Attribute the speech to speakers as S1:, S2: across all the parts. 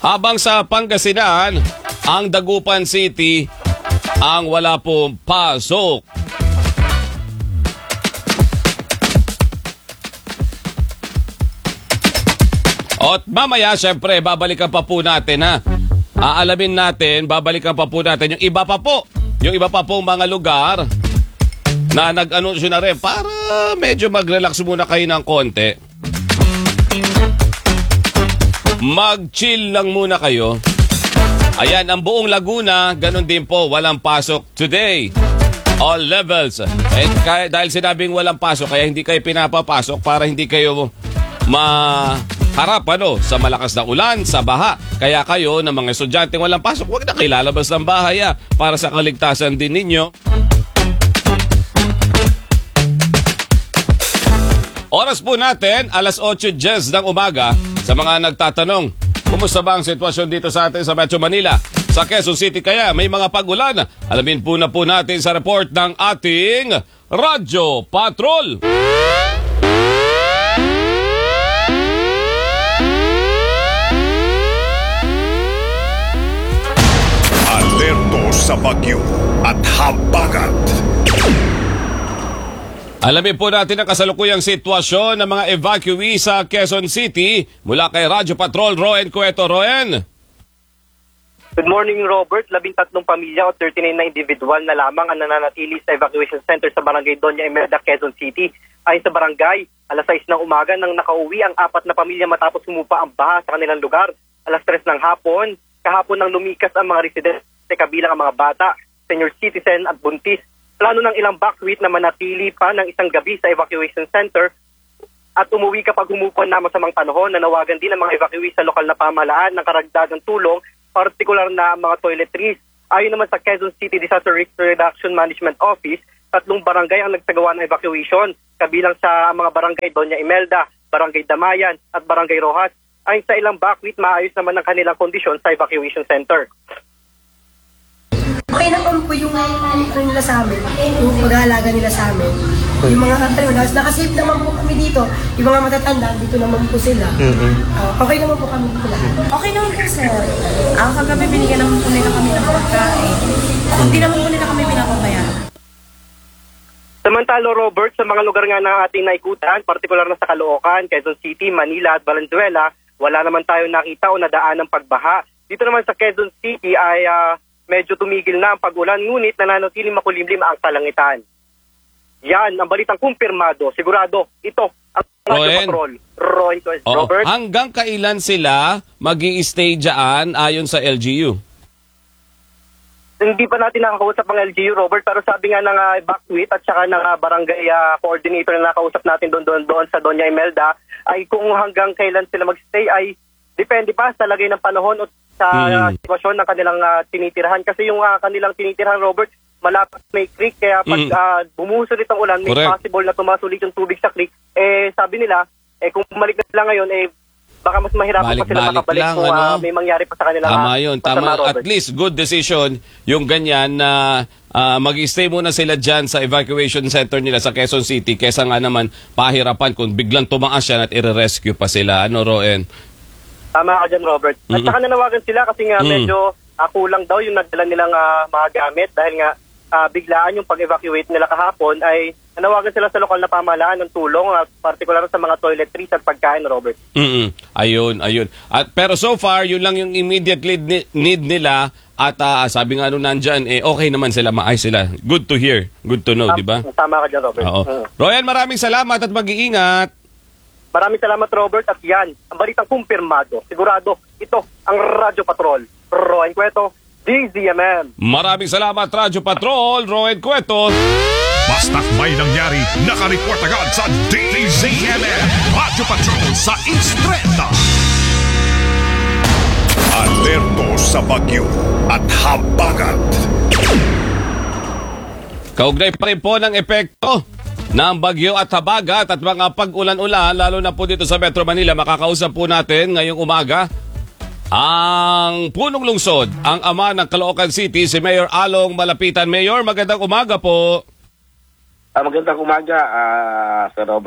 S1: Habang sa Pangasinan, ang Dagupan City ang wala pong pasok. At mamaya, syempre, babalikan pa po natin, ha? Aalamin natin, babalikan pa po natin yung iba pa po. Yung iba pa po mga lugar na nag-anunsyo na rin para medyo mag-relax muna kayo ng konti. Mag-chill lang muna kayo. Ayan, ang buong Laguna, ganun din po, walang pasok today. All levels. Dahil sinabing walang pasok, kaya hindi kayo pinapapasok para hindi kayo harap sa malakas na ulan, sa baha. Kaya kayo na mga estudyante walang pasok, huwag na kayo lalabas ng bahay para sa kaligtasan din ninyo. Oras po natin, alas 8:10 ng umaga. Sa mga nagtatanong, kumusta ba ang sitwasyon dito sa atin sa Metro Manila? Sa Quezon City kaya may mga pag-ulan? Alamin po natin sa report ng ating Radyo Patrol.
S2: Sa bagyo at habagat.
S1: Alamin po natin ang kasalukuyang sitwasyon ng mga evacuee sa Quezon City mula kay Radyo Patrol, Roen Cueto. Roen.
S3: Good morning, Robert. 13 pamilya o 39 na individual na lamang ang nananatili sa evacuation center sa Barangay Doña Imelda, Quezon City. Ayon sa barangay, alas 6 ng umaga nang nakauwi ang 4 na pamilya matapos humupa ang baha sa kanilang lugar. Alas 3 ng hapon, kahapon nang lumikas ang mga residente kabilang ang mga bata, senior citizen at buntis. Plano ng ilang backsuite na manatili pa ng isang gabi sa evacuation center at umuwi kapag humupa na masamang panahon. Nanawagan din ang mga evacuee sa lokal na pamahalaan ng karagdagang tulong, partikular na mga toiletries. Ayon naman sa Quezon City Disaster Risk Reduction Management Office, 3 barangay ang nagsagawa ng evacuation, kabilang sa mga barangay Doña Imelda, Barangay Damayan at Barangay Rojas. Ayon sa ilang backsuite, maayos naman ang kanilang kondisyon sa evacuation center.
S4: Okay naman po yung nila sa amin, yung pag-aalaga nila sa amin. Yung mga nakasave naman po kami dito. Yung mga matatanda, dito naman po sila. Okay naman po kami dito lahat.
S5: Okay naman po, sir. Ang kagabi, binigyan naman po nila kami ng pagkain. Hindi naman po nila kami pinapabayaan.
S3: Samantalo, Robert, sa mga lugar nga na ating naikutan, partikular na sa Caloocan, Quezon City, Manila at Valenzuela, wala naman tayo nakita o nadaan ng pagbaha. Dito naman sa Quezon City ay medyo tumigil na ang pag-ulan, ngunit nananatiling makulimlim ang kalangitan. Yan, ang balitang kumpirmado. Sigurado, ito ang Radyo Patrol. Roen, Robert.
S1: Hanggang kailan sila mag-i-stay dyan ayon sa LGU?
S3: Hindi pa natin nakakausap ang LGU, Robert, pero sabi nga ng backsuite at saka ng barangay coordinator na nakausap natin doon sa Doña Imelda, ay kung hanggang kailan sila mag-stay ay depende pa sa lagay ng panahon o sa sitwasyon ng kanilang tinitirahan. Kasi yung kanilang tinitirahan, Robert, malapit may creek, kaya pag bumuhos ulit ang ulan, may possible na tumaas ulit yung tubig sa creek. Sabi nila, kung bumalik na sila ngayon, baka mas mahirapan pa sila makabalik kung may mangyari pa sa kanilang
S1: tama yun, tama. At least, good decision yung ganyan na mag-stay muna sila dyan sa evacuation center nila sa Quezon City kesa nga naman pahirapan kung biglang tumaas yan at i-rescue pa sila. Ano, Roen?
S3: Tama ka dyan, Robert. At saka nanawagan sila kasi nga medyo kulang daw yung nagdala nilang mga gamit dahil nga biglaan yung pag-evacuate nila kahapon ay nanawagan sila sa lokal na pamahalaan ng tulong, partikular sa mga toiletries at pagkain, Robert.
S1: Ayun. Pero so far, yun lang yung immediate need nila at sabi nga nandyan, okay naman sila, maayos sila. Good to hear, good to know, di ba?
S3: Tama ka dyan, Robert.
S1: Royan, maraming salamat at mag-iingat.
S3: Maraming salamat, Robert, at yan, ang balitang kumpirmado. Sigurado, ito ang Radyo Patrol. Roen Cueto, DZMM.
S1: Maraming salamat, Radyo Patrol, Roen Cueto.
S2: Basta't may nangyari, naka-report agad sa DZMM. Radyo Patrol sa Instreta. Alerto sa bagyo at habagat.
S1: Kaugnay pa rin po ng epekto ng bagyo at habagat at mga pag-ulan-ulan, lalo na po dito sa Metro Manila. Makakausap po natin ngayong umaga ang punong lungsod, ang ama ng Caloocan City, si Mayor Along Malapitan. Mayor, magandang umaga po.
S6: Magandang umaga, Sir Robert.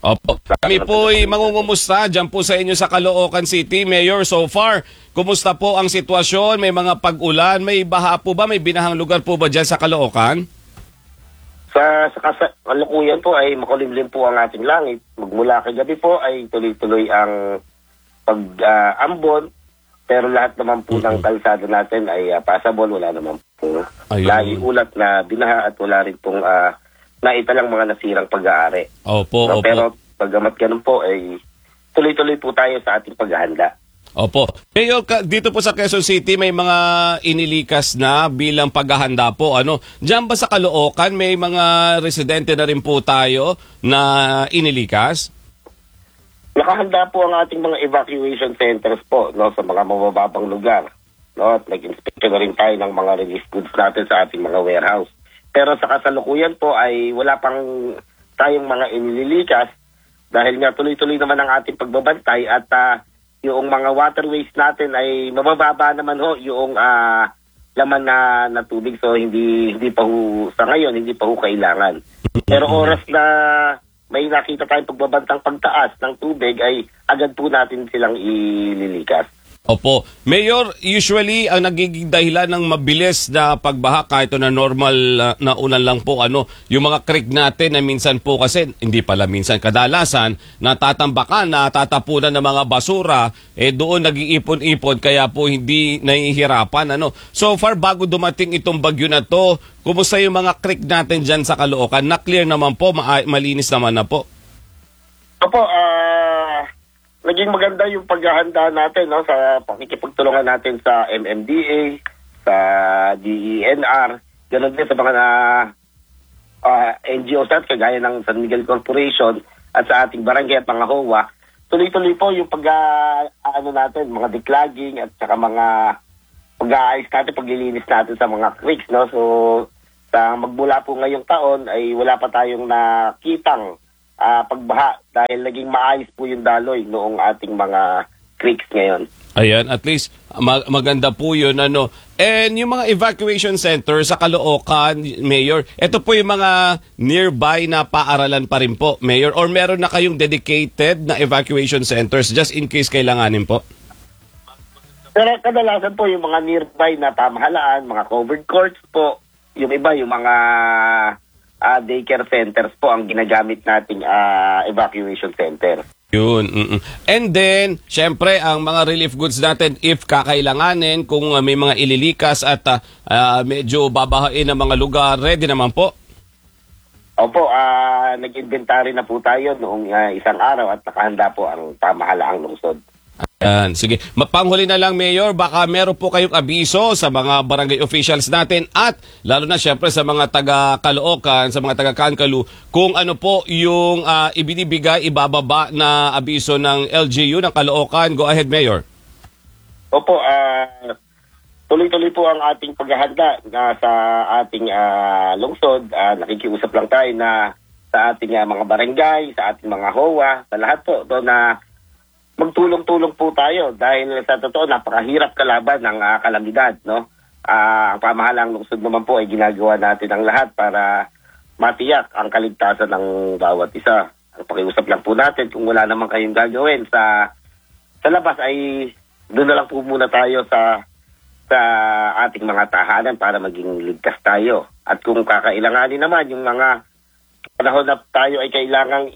S1: Opo. Kami po'y mangungumusta dyan po sa inyo sa Caloocan City. Mayor, so far, kumusta po ang sitwasyon? May mga pag-ulan? May baha po ba? May binahang lugar po ba dyan sa Caloocan?
S6: Sa kalukuyan po ay makulimlim po ang ating langit. Magmula kagabi po ay tuloy-tuloy ang pag-ambon. Pero lahat naman po ng kalsada natin ay passable. Wala naman po ulat na binaha at wala rin pong naitalang mga nasirang pag-aari.
S1: Opo,
S6: So,
S1: opo.
S6: pero pagamat ganun po ay tuloy-tuloy po tayo sa ating paghahanda.
S1: Opo. Mayor, dito po sa Quezon City may mga inilikas na bilang paghahanda po. Diyan ba sa Caloocan may mga residente na rin po tayo na inilikas?
S6: Nakahanda po ang ating mga evacuation centers po, no, sa mga mabababang lugar. No, at nag-inspect na rin tayo ng mga relief goods natin sa ating mga warehouse. Pero sa kasalukuyan po ay wala pang tayong mga inililikas dahil nga tuloy-tuloy naman ang ating pagbabantay at yung mga waterways natin ay mabababa naman ho yung laman na tubig, so hindi pa ho sa ngayon hindi pa ho kailangan. Pero oras na may nakita tayong pagbabantang pagtaas ng tubig ay agad po natin silang ililikas.
S1: Opo. Mayor, usually ang nagiging dahilan ng mabilis na pagbaha kahit na normal na ulan lang po, yung mga creek natin na minsan po kasi, hindi pala minsan, kadalasan, natatambakan, natatapunan ng mga basura, doon nag-iipon-ipon kaya po hindi nahihirapan. So far, bago dumating itong bagyo na to, kumusta yung mga creek natin dyan sa Caloocan? Na-clear naman po, malinis naman na po.
S6: Opo, naging maganda yung paghahanda natin, no, sa pakikipagtulungan natin sa MMDA, sa DENR, ganoon din sa mga NGOs natin, kagaya ng San Miguel Corporation at sa ating barangay at mga HOA. Tuloy-tuloy po yung natin, mga declogging at saka mga pag-aayos natin, paglilinis natin sa mga creeks, no. So, magmula po ngayong taon ay wala pa tayong nakitang pagbaha dahil naging maayos po yung daloy noong ating mga creeks ngayon.
S1: Ayan, at least maganda po yun. And yung mga evacuation center sa Caloocan, Mayor, ito po yung mga nearby na paaralan pa rin po, Mayor, or meron na kayong dedicated na evacuation centers just in case kailanganin po?
S6: Pero kadalasan po yung mga nearby na pamahalaan, mga covered courts po, yung iba yung mga daycare centers po ang ginagamit nating evacuation center.
S1: Yun. And then, syempre, ang mga relief goods natin, if kakailanganin, kung may mga ililikas at medyo babahain ng mga lugar, ready naman po?
S6: Opo, nag-inventory na po tayo noong isang araw at nakahanda po ang pamahalaang lungsod.
S1: Ayan, sige. Panghuli na lang, Mayor, baka meron po kayong abiso sa mga barangay officials natin at lalo na syempre sa mga taga-Caloocan, sa mga taga-Kankalu, kung ano po yung ibinibigay, ibababa na abiso ng LGU ng Caloocan. Go ahead, Mayor.
S6: Opo, tuloy-tuloy po ang ating paghahanda sa ating lungsod. Nakikiusap lang tayo na sa ating mga barangay, sa ating mga HOA, sa lahat po doon na magtulong-tulong po tayo dahil sa totoo napakahirap kalaban ng kalamidad, no? Ang pamahalang lungsod naman po ay ginagawa natin ang lahat para matiyak ang kaligtasan ng bawat isa. Ang pakiusap lang po natin kung wala naman kayong gagawin sa labas ay doon na lang po muna tayo sa ating mga tahanan para maging ligtas tayo. At kung kakailanganin naman yung mga panahon na tayo ay kailangang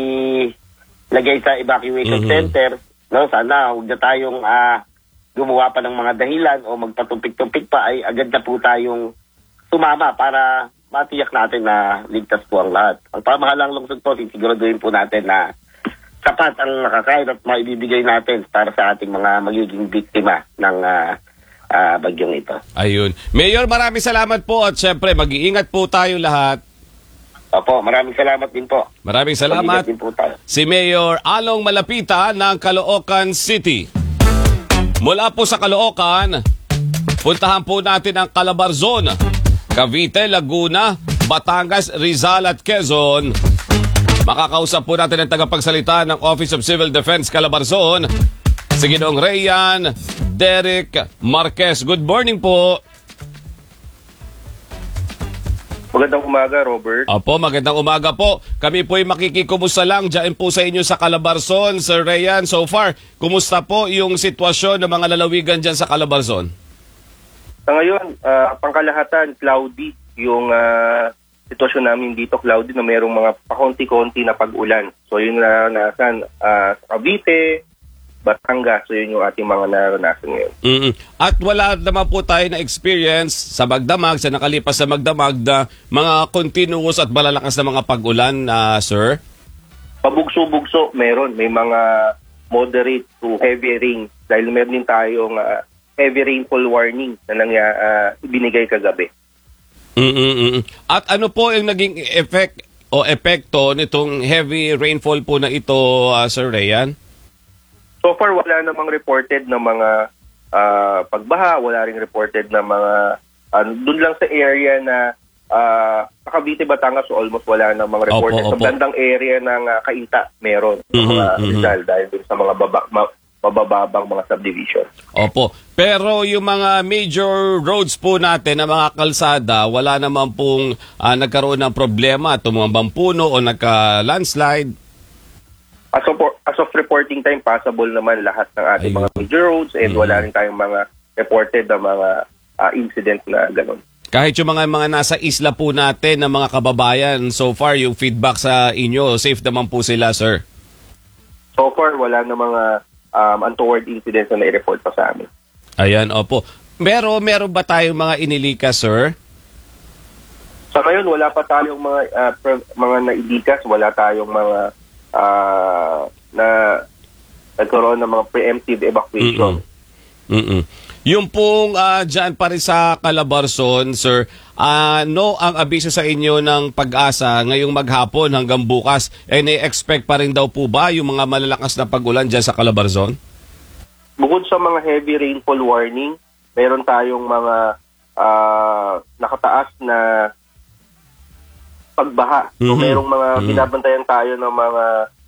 S6: lagay sa evacuation center, no, sana huwag na tayong gumawa pa ng mga dahilan o magpatumpik-tumpik pa, ay agad na po tayong sumama para matiyak natin na ligtas po ang lahat. Ang pamahalang lungsod po, siguraduhin po natin na sapat ang nakakain at maibibigay natin para sa ating mga magiging biktima ng bagyong ito.
S1: Ayun. Mayor, maraming salamat po at syempre mag-iingat po tayo lahat.
S6: Opo, maraming salamat din po.
S1: Maraming salamat.
S6: Din po tayo.
S1: Si Mayor Along Malapita ng Caloocan City. Mula po sa Caloocan, puntahan po natin ang Calabarzon, Cavite, Laguna, Batangas, Rizal at Quezon. Makakausap po natin ang tagapagsalita ng Office of Civil Defense Calabarzon, si Ginoong Rayan Derek Marquez. Good morning po.
S7: Magandang umaga, Robert.
S1: Opo, magandang umaga po. Kami po'y makikikumusta lang dyan po sa inyo sa Calabarzon, Sir Rayan. So far, kumusta po yung sitwasyon ng mga lalawigan dyan sa Calabarzon?
S7: Sa ngayon, pangkalahatan, cloudy yung sitwasyon namin dito, cloudy na mayroong mga pakonti-konti na pag-ulan. So yun na naranasan sa Cavite, Batangas, so yun yung ating mga naranasan ngayon.
S1: At wala naman po tayo na experience sa Magdamag, sa nakalipas sa Magdamag na mga continuous at malalakas na mga pag-ulan, sir?
S7: Pabugso-bugso, meron. May mga moderate to heavy rain dahil meron din tayong heavy rainfall warning na ibinigay kagabi. At
S1: ano po yung naging effect o epekto nitong heavy rainfall po na ito, Sir Rayan?
S7: So far, wala namang reported na mga pagbaha, wala ring reported na mga, dun lang sa area na Cavite, Batangas, so almost wala namang reported. Sa bandang area ng Cainta, meron mga Rizal dahil dun sa mga mabababang mga subdivision.
S1: Opo. Pero yung mga major roads po natin, na mga kalsada, wala naman pong nagkaroon ng problema, tumambang puno o nagka-landslide.
S7: As of reporting time, passable naman lahat ng ating mga major roads and wala rin tayong mga reported na mga incident na gano'n.
S1: Kahit yung mga nasa isla po natin na mga kababayan, so far yung feedback sa inyo, safe naman po sila, sir?
S7: So far, wala na mga untoward incidents na nai-report pa sa amin.
S1: Ayan, opo. Meron ba tayong mga inilikas, sir?
S7: Sa ngayon, wala pa tayong mga nailikas, wala tayong mga na nagkaroon ng mga preemptive evacuation.
S1: Yung pong dyan pa rin sa Calabarzon, sir, ano ang abiso sa inyo ng Pag-asa ngayong maghapon hanggang bukas? I-expect pa rin daw po ba yung mga malalakas na pag-ulan dyan sa Calabarzon?
S7: Bukod sa mga heavy rainfall warning, meron tayong mga nakataas na pagbaha. So merong mga binabantayan tayo ng mga